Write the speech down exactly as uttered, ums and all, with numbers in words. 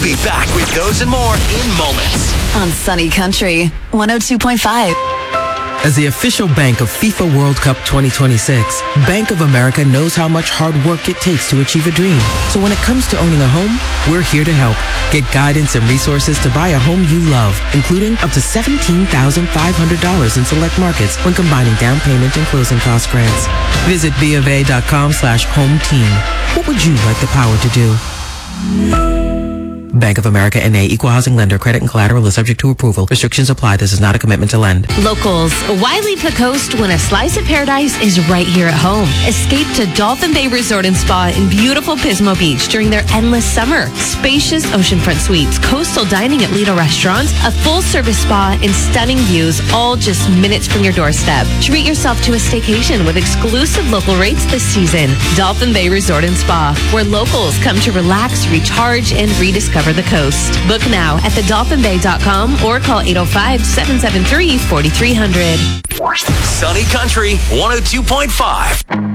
be back with those and more in moments. On Sunny Country, one oh two point five. As the official bank of FIFA World Cup twenty twenty-six, Bank of America knows how much hard work it takes to achieve a dream. So when it comes to owning a home, we're here to help. Get guidance and resources to buy a home you love, including up to seventeen thousand five hundred dollars in select markets when combining down payment and closing cost grants. Visit bofa.com slash home team. What would you like the power to do? Bank of America N A, Equal Housing Lender. Credit and collateral is subject to approval. Restrictions apply. This is not a commitment to lend. Locals, why leave the coast when a slice of paradise is right here at home? Escape to Dolphin Bay Resort and Spa in beautiful Pismo Beach during their endless summer. Spacious oceanfront suites, coastal dining at Lido restaurants, a full-service spa, and stunning views, all just minutes from your doorstep. Treat yourself to a staycation with exclusive local rates this season. Dolphin Bay Resort and Spa, where locals come to relax, recharge, and rediscover the coast. Book now at the dolphin bay dot com or call eight oh five, seven seven three, four three zero zero. Sunny Country one oh two point five.